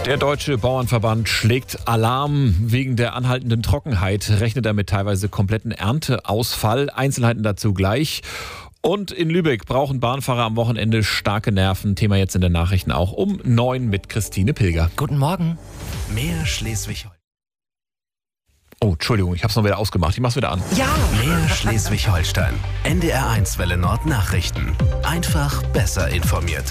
Der Deutsche Bauernverband schlägt Alarm. Wegen der anhaltenden Trockenheit rechnet er mit teilweise kompletten Ernteausfall. Einzelheiten dazu gleich. Und in Lübeck brauchen Bahnfahrer am Wochenende starke Nerven. Thema jetzt in den Nachrichten auch um 9 mit Christine Pilger. Guten Morgen. Mehr Schleswig-Holstein. Oh, Entschuldigung, ich habe es noch wieder ausgemacht. Ich mach's wieder an. Ja. Mehr Schleswig-Holstein. NDR1 Welle Nord Nachrichten. Einfach besser informiert.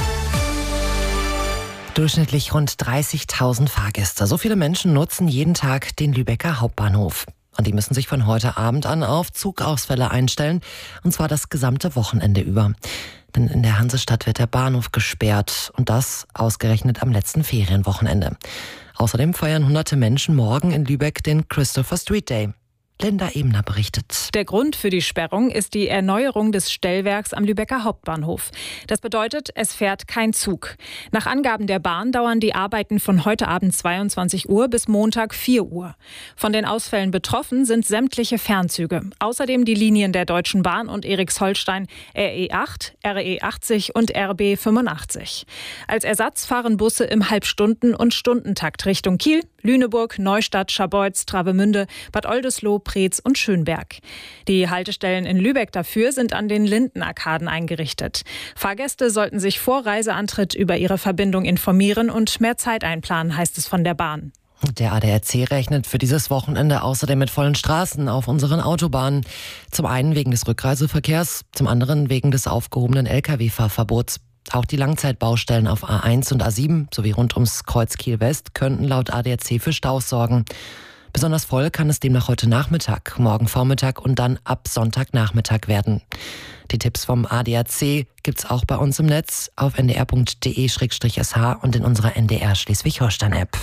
Durchschnittlich rund 30.000 Fahrgäste. So viele Menschen nutzen jeden Tag den Lübecker Hauptbahnhof. Und die müssen sich von heute Abend an auf Zugausfälle einstellen. Und zwar das gesamte Wochenende über. Denn in der Hansestadt wird der Bahnhof gesperrt. Und das ausgerechnet am letzten Ferienwochenende. Außerdem feiern hunderte Menschen morgen in Lübeck den Christopher Street Day. Linda Ebner berichtet. Der Grund für die Sperrung ist die Erneuerung des Stellwerks am Lübecker Hauptbahnhof. Das bedeutet, es fährt kein Zug. Nach Angaben der Bahn dauern die Arbeiten von heute Abend 22 Uhr bis Montag 4 Uhr. Von den Ausfällen betroffen sind sämtliche Fernzüge. Außerdem die Linien der Deutschen Bahn und Eriksholstein RE8, RE80 und RB 85. Als Ersatz fahren Busse im Halbstunden- und Stundentakt Richtung Kiel, Lüneburg, Neustadt, Scharbeutz, Travemünde, Bad Oldesloe, Preetz und Schönberg. Die Haltestellen in Lübeck dafür sind an den Lindenarkaden eingerichtet. Fahrgäste sollten sich vor Reiseantritt über ihre Verbindung informieren und mehr Zeit einplanen, heißt es von der Bahn. Der ADAC rechnet für dieses Wochenende außerdem mit vollen Straßen auf unseren Autobahnen. Zum einen wegen des Rückreiseverkehrs, zum anderen wegen des aufgehobenen Lkw-Fahrverbots. Auch die Langzeitbaustellen auf A1 und A7 sowie rund ums Kreuz Kiel-West könnten laut ADAC für Staus sorgen. Besonders voll kann es demnach heute Nachmittag, morgen Vormittag und dann ab Sonntagnachmittag werden. Die Tipps vom ADAC gibt's auch bei uns im Netz auf ndr.de/sh und in unserer NDR Schleswig-Holstein-App.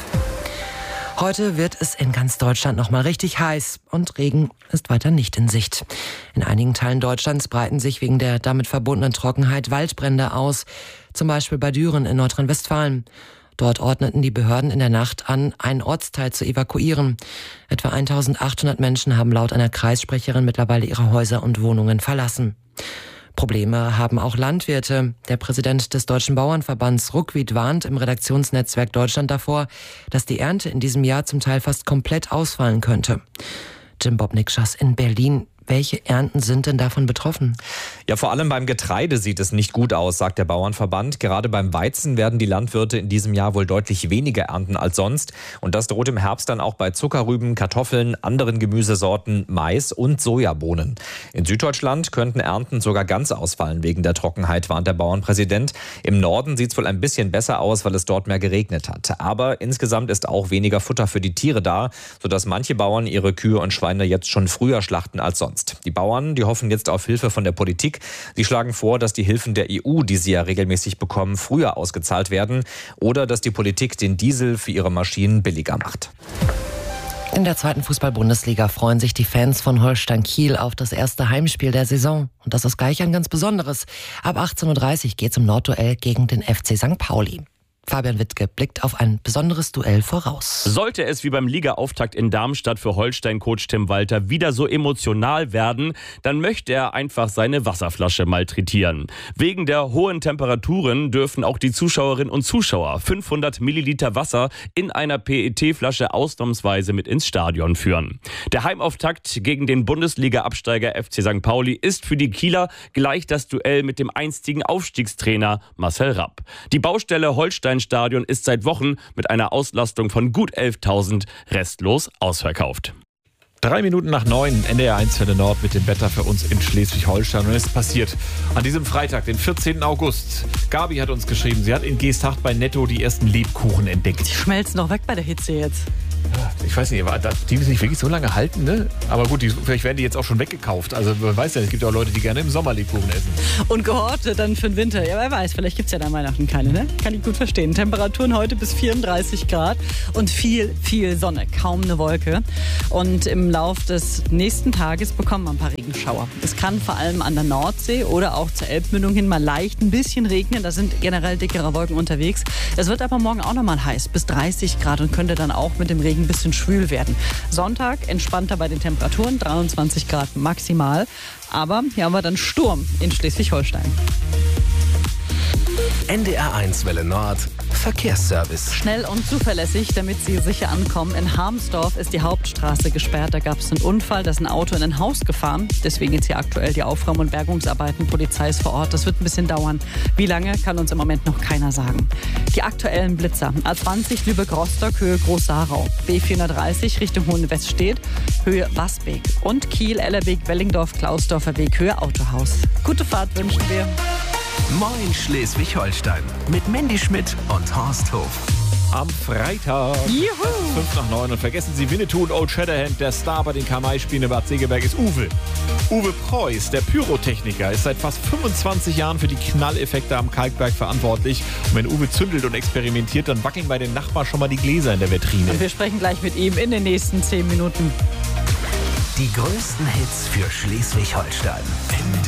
Heute wird es in ganz Deutschland nochmal richtig heiß und Regen ist weiter nicht in Sicht. In einigen Teilen Deutschlands breiten sich wegen der damit verbundenen Trockenheit Waldbrände aus, zum Beispiel bei Düren in Nordrhein-Westfalen. Dort ordneten die Behörden in der Nacht an, einen Ortsteil zu evakuieren. Etwa 1.800 Menschen haben laut einer Kreissprecherin mittlerweile ihre Häuser und Wohnungen verlassen. Probleme haben auch Landwirte. Der Präsident des Deutschen Bauernverbands Ruckwied warnt im Redaktionsnetzwerk Deutschland davor, dass die Ernte in diesem Jahr zum Teil fast komplett ausfallen könnte. Jim Bobnick-Schass in Berlin. Welche Ernten sind denn davon betroffen? Ja, vor allem beim Getreide sieht es nicht gut aus, sagt der Bauernverband. Gerade beim Weizen werden die Landwirte in diesem Jahr wohl deutlich weniger ernten als sonst. Und das droht im Herbst dann auch bei Zuckerrüben, Kartoffeln, anderen Gemüsesorten, Mais und Sojabohnen. In Süddeutschland könnten Ernten sogar ganz ausfallen wegen der Trockenheit, warnt der Bauernpräsident. Im Norden sieht es wohl ein bisschen besser aus, weil es dort mehr geregnet hat. Aber insgesamt ist auch weniger Futter für die Tiere da, sodass manche Bauern ihre Kühe und Schweine jetzt schon früher schlachten als sonst. Die Bauern, die hoffen jetzt auf Hilfe von der Politik. Sie schlagen vor, dass die Hilfen der EU, die sie ja regelmäßig bekommen, früher ausgezahlt werden oder dass die Politik den Diesel für ihre Maschinen billiger macht. In der zweiten Fußball-Bundesliga freuen sich die Fans von Holstein Kiel auf das erste Heimspiel der Saison. Und das ist gleich ein ganz besonderes. Ab 18.30 Uhr geht es im Nordduell gegen den FC St. Pauli. Fabian Wittke blickt auf ein besonderes Duell voraus. Sollte es wie beim Ligaauftakt in Darmstadt für Holstein-Coach Tim Walter wieder so emotional werden, dann möchte er einfach seine Wasserflasche malträtieren. Wegen der hohen Temperaturen dürfen auch die Zuschauerinnen und Zuschauer 500 Milliliter Wasser in einer PET-Flasche ausnahmsweise mit ins Stadion führen. Der Heimauftakt gegen den Bundesliga-Absteiger FC St. Pauli ist für die Kieler gleich das Duell mit dem einstigen Aufstiegstrainer Marcel Rapp. Die Baustelle Holsteinstadion ist seit Wochen mit einer Auslastung von gut 11.000 restlos ausverkauft. 3 Minuten nach 9, NDR1 Welle Nord mit dem Wetter für uns in Schleswig-Holstein. Und es ist passiert an diesem Freitag, den 14. August. Gabi hat uns geschrieben, sie hat in Geesthacht bei Netto die ersten Lebkuchen entdeckt. Die schmelzen doch weg bei der Hitze jetzt. Ja, ich weiß nicht, die müssen nicht wirklich so lange halten, ne? Aber gut, vielleicht werden die jetzt auch schon weggekauft. Also man weiß ja, es gibt ja auch Leute, die gerne im Sommer Lebkuchen essen. Und gehortet dann für den Winter. Ja, wer weiß, vielleicht gibt es ja dann Weihnachten keine, ne? Kann ich gut verstehen. Temperaturen heute bis 34 Grad und viel Sonne, kaum eine Wolke. Und im Lauf des nächsten Tages bekommen wir ein paar Regenschauer. Es kann vor allem an der Nordsee oder auch zur Elbmündung hin mal leicht ein bisschen regnen. Da sind generell dickere Wolken unterwegs. Es wird aber morgen auch nochmal heiß, bis 30 Grad und könnte dann auch mit dem Regen ein bisschen schwül werden. Sonntag entspannter bei den Temperaturen, 23 Grad maximal. Aber hier haben wir dann Sturm in Schleswig-Holstein. NDR1 Welle Nord Verkehrsservice. Schnell und zuverlässig, damit Sie sicher ankommen. In Harmsdorf ist die Hauptstraße gesperrt. Da gab es einen Unfall, da ist ein Auto in ein Haus gefahren. Deswegen jetzt hier aktuell die Aufräum- und Bergungsarbeiten. Polizei ist vor Ort. Das wird ein bisschen dauern. Wie lange, kann uns im Moment noch keiner sagen. Die aktuellen Blitzer. A20 Lübeck-Rostock, Höhe Groß-Sarau. B430 Richtung Hohenweststedt, Höhe Wasbeek. Und Kiel-Ellerbeek-Wellingdorf-Klausdorfer Weg, Höhe Autohaus. Gute Fahrt wünschen wir. Moin Schleswig-Holstein mit Mandy Schmidt und Horst Hof. Am Freitag. Juhu! 5:05. Und vergessen Sie Winnetou und Old Shatterhand. Der Star bei den Kamai-Spielen in Bad Segeberg ist Uwe. Uwe Preuß, der Pyrotechniker, ist seit fast 25 Jahren für die Knalleffekte am Kalkberg verantwortlich. Und wenn Uwe zündelt und experimentiert, dann wackeln bei den Nachbarn schon mal die Gläser in der Vitrine. Und wir sprechen gleich mit ihm in den nächsten 10 Minuten. Die größten Hits für Schleswig-Holstein.